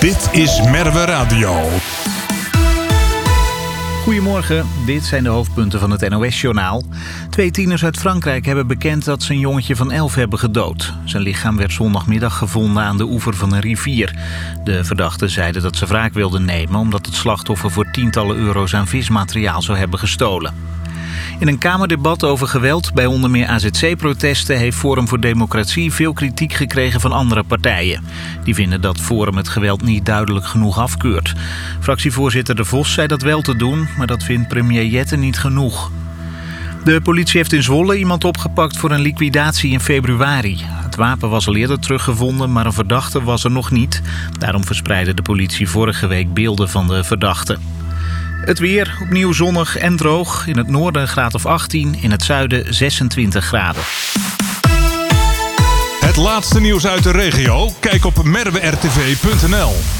Dit is Merwe Radio. Goedemorgen, dit zijn de hoofdpunten van het NOS-journaal. 2 tieners uit Frankrijk hebben bekend dat ze een jongetje van 11 hebben gedood. Zijn lichaam werd zondagmiddag gevonden aan de oever van een rivier. De verdachten zeiden dat ze wraak wilden nemen omdat het slachtoffer voor tientallen euro's aan vismateriaal zou hebben gestolen. In een Kamerdebat over geweld bij onder meer AZC-protesten heeft Forum voor Democratie veel kritiek gekregen van andere partijen. Die vinden dat Forum het geweld niet duidelijk genoeg afkeurt. Fractievoorzitter De Vos zei dat wel te doen, maar dat vindt premier Jette niet genoeg. De politie heeft in Zwolle iemand opgepakt voor een liquidatie in februari. Het wapen was al eerder teruggevonden, maar een verdachte was er nog niet. Daarom verspreidde de politie vorige week beelden van de verdachte. Het weer, opnieuw zonnig en droog. In het noorden een graad of 18, in het zuiden 26 graden. Het laatste nieuws uit de regio? Kijk op merwertv.nl.